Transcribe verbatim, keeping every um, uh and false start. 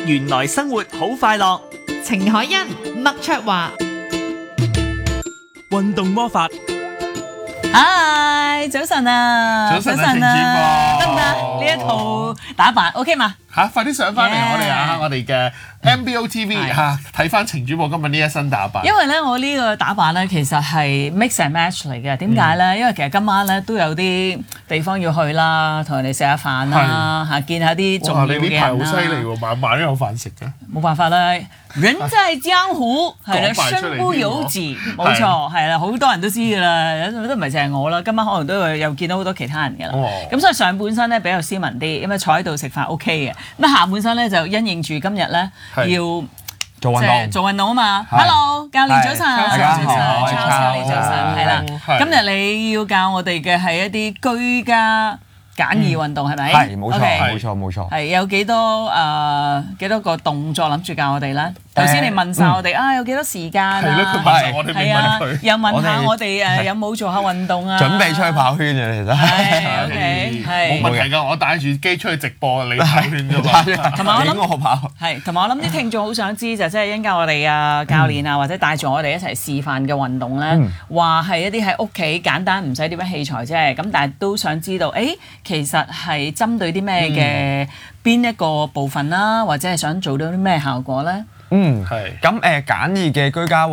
原來生活好快樂。 程海欣、麥卓華， 運動魔法。 嗨，早晨啊， 早晨啊，程主播得唔得？呢一套打扮 OK 嘛？ 嚇，快啲上翻嚟 Yeah 我哋啊！我哋嘅 M B O T V 係嚇，睇翻程主播今日呢一身打扮。 因為咧，我呢個打扮咧，其實係 mix and match 嚟嘅。點解咧？因為其實今晚咧都有啲地方要去啦，同人哋食下飯啦，嚇見下啲重哇！ 要嘅你呢排好人啦。 犀利喎，晚晚都有飯食嘅。 冇辦法啦，人在江湖係啦， 講埋出嚟身不由己，冇錯係啦，好多人都知㗎啦，都唔係淨係我啦。今晚可能都會又見到好多其他人㗎啦。 哦咁所以上半身咧比較斯文啲，咁啊坐喺度食飯 OK 嘅。咁啊下半身咧就因應住今日咧係要做運即係動， 做運動啊嘛。 係 Hello，教練早晨， 大家好早晨我係 Charles 教練早晨，係啦。 係今日你要教我哋嘅係一啲居家簡易運動係咪？ 係冇錯 OK 冇錯冇錯。 係有幾多誒幾多個動作諗住教我哋咧？頭先你問晒我哋啊，有幾多時間啊？ 係咯，佢問咗我哋未係啊問佢。， 又問下我哋我哋誒有冇做下運動啊？ 準備出去跑圈嘅其實。 係 OK 冇係。 問題㗎，我帶住機出去直播，你跑圈啫嘛。 同埋我諗影我跑。 係，同埋我諗啲聽眾好想知就即係應該我哋啊教練啊，或者帶住我哋一齊示範嘅運動咧，話係一啲喺屋企簡單唔使點樣器材啫，咁但係都想知道，誒其實係針對啲咩嘅邊一個部分啦，或者係想做到啲咩效果咧？ 嗯， 係咁誒簡易嘅居家